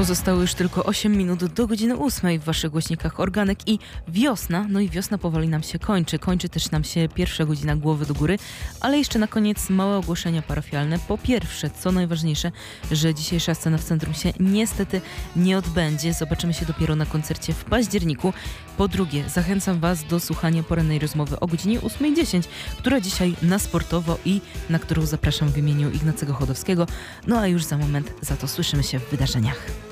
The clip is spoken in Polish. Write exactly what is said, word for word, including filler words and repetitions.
Pozostało już tylko osiem minut do godziny ósmej w waszych głośnikach Organek i wiosna, no i wiosna powoli nam się kończy. Kończy też nam się pierwsza godzina Głowy do Góry, ale jeszcze na koniec małe ogłoszenia parafialne. Po pierwsze, co najważniejsze, że dzisiejsza scena w centrum się niestety nie odbędzie. Zobaczymy się dopiero na koncercie w październiku. Po drugie, zachęcam was do słuchania porannej rozmowy o godzinie ósmej dziesięć, która dzisiaj na sportowo i na którą zapraszam w imieniu Ignacego Chodowskiego. No a już za moment za to słyszymy się w wydarzeniach.